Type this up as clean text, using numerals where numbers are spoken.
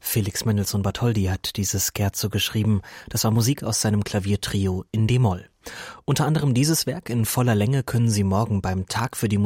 Felix Mendelssohn Bartholdy hat dieses Scherzo geschrieben. Das war Musik aus seinem Klaviertrio in D-Moll. Unter anderem dieses Werk in voller Länge können Sie morgen beim Tag für die